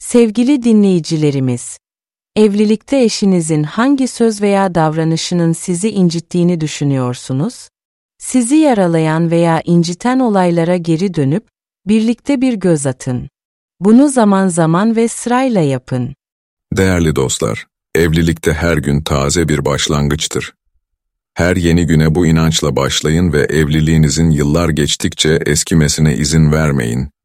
Sevgili dinleyicilerimiz, evlilikte eşinizin hangi söz veya davranışının sizi incittiğini düşünüyorsunuz? Sizi yaralayan veya inciten olaylara geri dönüp, birlikte bir göz atın. Bunu zaman zaman ve sırayla yapın. Değerli dostlar, evlilikte her gün taze bir başlangıçtır. Her yeni güne bu inançla başlayın ve evliliğinizin yıllar geçtikçe eskimesine izin vermeyin.